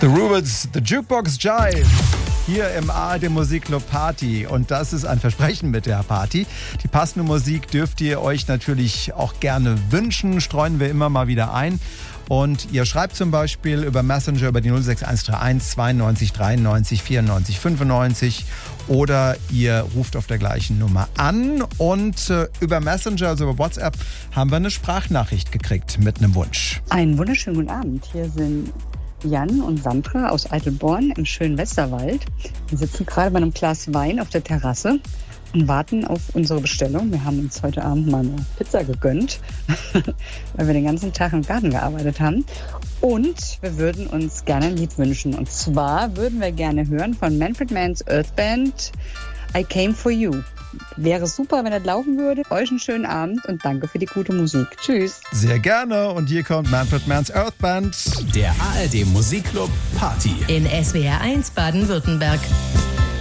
The Rubens, The Jukebox Jive. Hier im ARD Musikclub Party. Und das ist ein Versprechen mit der Party. Die passende Musik dürft ihr euch natürlich auch gerne wünschen. Streuen wir immer mal wieder ein. Und ihr schreibt zum Beispiel über Messenger über die 06131 92 93 94 95 oder ihr ruft auf der gleichen Nummer an. Und über Messenger, also über WhatsApp, haben wir eine Sprachnachricht gekriegt mit einem Wunsch. Einen wunderschönen guten Abend. Hier sind Jan und Sandra aus Eitelborn im schönen Westerwald. Wir sitzen gerade bei einem Glas Wein auf der Terrasse und warten auf unsere Bestellung. Wir haben uns heute Abend mal eine Pizza gegönnt, weil wir den ganzen Tag im Garten gearbeitet haben. Und wir würden uns gerne ein Lied wünschen. Und zwar würden wir gerne hören von Manfred Mann's Earth Band, I Came For You. Wäre super, wenn das laufen würde. Euch einen schönen Abend und danke für die gute Musik. Tschüss. Sehr gerne. Und hier kommt Manfred Mann's Earth Band. Der ARD Musikclub Party. In SWR 1 Baden-Württemberg.